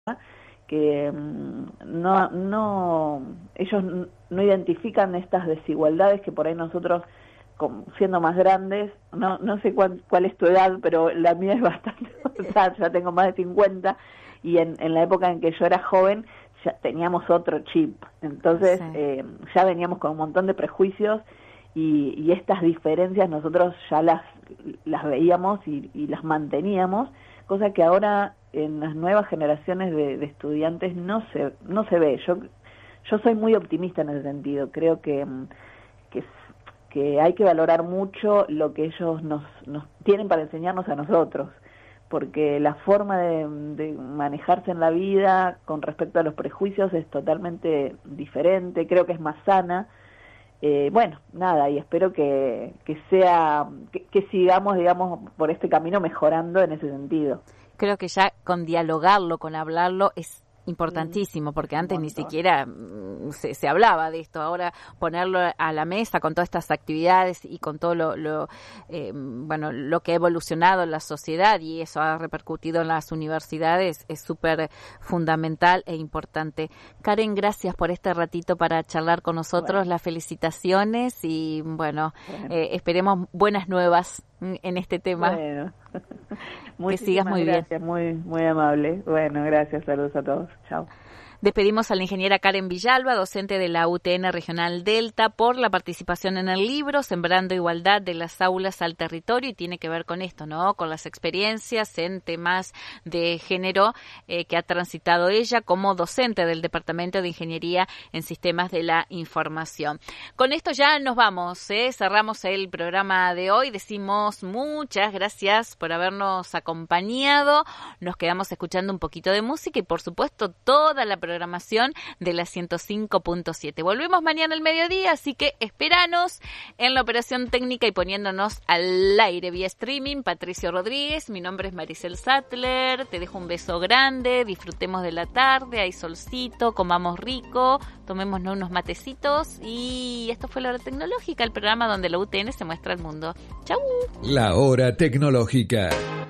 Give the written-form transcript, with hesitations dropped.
que ellos no identifican estas desigualdades que por ahí nosotros, siendo más grandes, no sé cuál es tu edad, pero la mía es bastante, o sea, ya tengo más de 50, y en la época en que yo era joven ya teníamos otro chip, entonces sí. Ya veníamos con un montón de prejuicios, y estas diferencias nosotros ya las veíamos y las manteníamos, cosa que ahora en las nuevas generaciones de estudiantes no se ve. Yo soy muy optimista en ese sentido. Creo que hay que valorar mucho lo que ellos nos tienen para enseñarnos a nosotros, porque la forma de manejarse en la vida con respecto a los prejuicios es totalmente diferente, creo que es más sana. Bueno, nada, y espero que sigamos, digamos, por este camino mejorando en ese sentido. Creo que ya con dialogarlo, con hablarlo, es importantísimo, porque antes ni siquiera se hablaba de esto. Ahora ponerlo a la mesa con todas estas actividades y con todo lo que ha evolucionado en la sociedad, y eso ha repercutido en las universidades, es súper fundamental e importante. Karen, gracias por este ratito para charlar con nosotros. Bueno. Las felicitaciones y esperemos buenas nuevas en este tema. Bueno. Que sigas muy gracias, bien. Muy amable. Bueno, gracias, saludos a todos. Chao. Despedimos a la ingeniera Karen Villalba, docente de la UTN Regional Delta, por la participación en el libro Sembrando Igualdad de las aulas al territorio, y tiene que ver con esto, ¿no? Con las experiencias en temas de género que ha transitado ella como docente del Departamento de Ingeniería en Sistemas de la Información. Con esto ya nos vamos, cerramos el programa de hoy. Decimos muchas gracias por habernos acompañado. Nos quedamos escuchando un poquito de música y, por supuesto, toda la programación de la 105.7. Volvemos mañana al mediodía, así que esperanos en la operación técnica y poniéndonos al aire vía streaming. Patricio Rodríguez, mi nombre es Maricel Sattler, te dejo un beso grande, disfrutemos de la tarde, hay solcito, comamos rico, tomémonos unos matecitos, y esto fue La Hora Tecnológica, el programa donde la UTN se muestra al mundo. ¡Chau! La Hora Tecnológica.